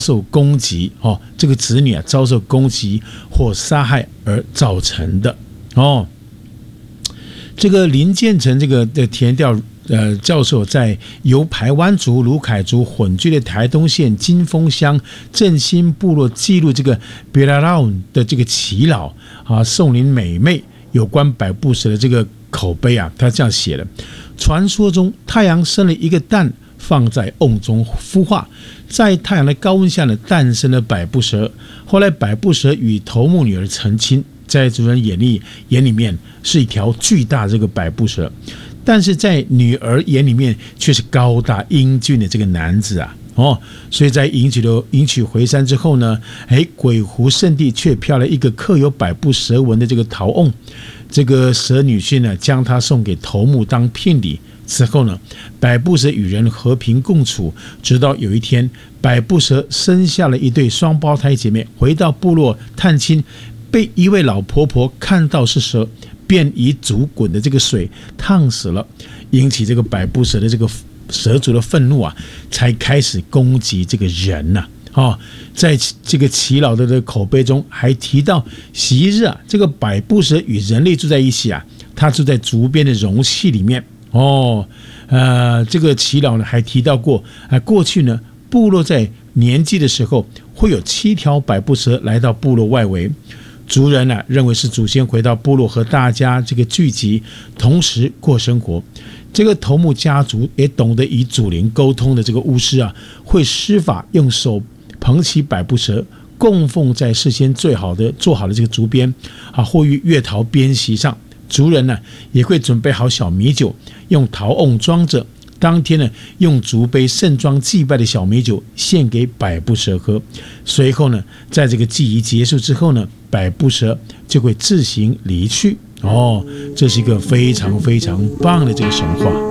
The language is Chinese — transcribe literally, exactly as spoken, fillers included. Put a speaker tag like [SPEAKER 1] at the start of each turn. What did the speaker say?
[SPEAKER 1] 受攻击哦，这个子女啊遭受攻击或杀害而造成的哦。这个林建成这个的田调呃教授在由排湾族、鲁凯族混居的台东县金峰乡振兴部落记录这个别拉拉的这个耆老啊宋林美妹有关百步蛇的这个口碑啊，他这样写了：传说中太阳生了一个蛋。放在瓮中孵化，在太阳的高温下呢，诞生了百步蛇。后来百步蛇与头目女儿成亲，在族人眼里眼里面是一条巨大这个百步蛇，但是在女儿眼里面却是高大英俊的这个男子啊。哦，所以在迎娶了迎娶回山之后呢，哎，鬼湖圣地却飘了一个刻有百步蛇纹的这个陶瓮，这个蛇女婿呢，将它送给头目当聘礼。此后呢，百步蛇与人和平共处，直到有一天，百步蛇生下了一对双胞胎姐妹，回到部落探亲，被一位老婆婆看到是蛇，便以煮滚的这个水烫死了，引起这个百步蛇的这个蛇族的愤怒啊，才开始攻击这个人呐、啊。哦，在这个耆老的这个口碑中还提到，昔日啊，这个百步蛇与人类住在一起啊，它住在竹编的容器里面。哦，呃，这个耆老呢还提到过，啊、呃，过去呢，部落在年祭的时候会有七条百步蛇来到部落外围，族人呢、啊、认为是祖先回到部落和大家这个聚集，同时过生活。这个头目家族也懂得与祖灵沟通的这个巫师啊，会施法用手捧起百步蛇，供奉在事先最好的做好的这个竹编啊，或于月桃编席上。族人呢也会准备好小米酒，用陶瓮装着。当天呢，用竹杯盛装祭拜的小米酒献给百步蛇喝。随后呢，在这个祭仪结束之后呢，百步蛇就会自行离去。哦，这是一个非常非常棒的这个神话。